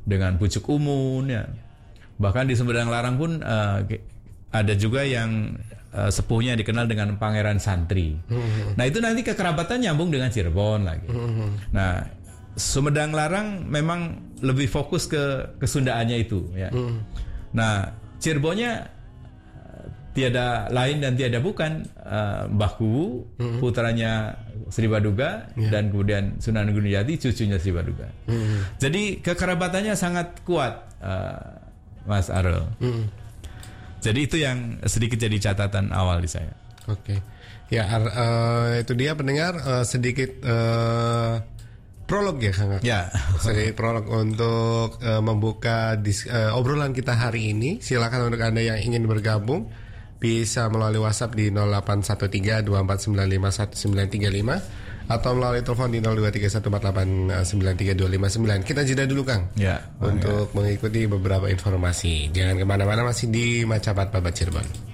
dengan Pucuk Umun ya. Bahkan di Sumedang Larang pun ada juga yang sepuhnya dikenal dengan Pangeran Santri. Nah itu nanti kekerabatan nyambung dengan Cirebon lagi. Nah Sumedang Larang memang lebih fokus ke Kesundaannya itu ya. Nah Cirebonnya tiada lain dan tiada bukan Mbah Kuwu, putranya Sri Baduga, dan kemudian Sunan Gunung Jati, cucunya Sri Baduga. Jadi kekerabatannya sangat kuat, Mas Arul. Jadi itu yang sedikit jadi catatan awal di saya. Oke, ya itu dia pendengar, sedikit prolog ya Kang. Ya. Sedikit prolog untuk membuka obrolan kita hari ini. Silakan untuk Anda yang ingin bergabung bisa melalui WhatsApp di 081324951935 atau melalui telepon di 023148932559. Kita jeda dulu Kang. Ya. Untuk mengikuti beberapa informasi. Jangan kemana-mana, masih di Macapat Babat Cirebon.